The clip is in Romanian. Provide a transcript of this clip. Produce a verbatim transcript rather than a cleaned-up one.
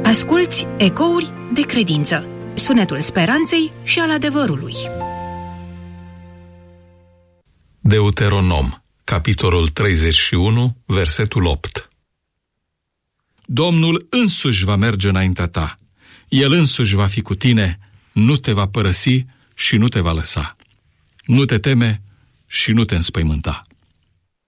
Asculți Ecouri de credință, sunetul speranței și al adevărului. Deuteronom, capitolul treizeci și unu, versetul opt. Domnul însuși va merge înaintea ta, El însuși va fi cu tine, nu te va părăsi și nu te va lăsa. Nu te teme și nu te înspăimânta.